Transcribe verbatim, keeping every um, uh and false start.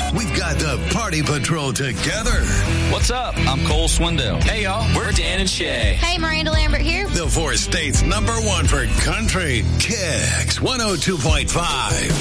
We've got the Party Patrol together. What's up? I'm Cole Swindell. Hey, y'all. We're Dan and Shay. Hey, Miranda Lambert here. The four states number one for country. Kicks one oh two point five.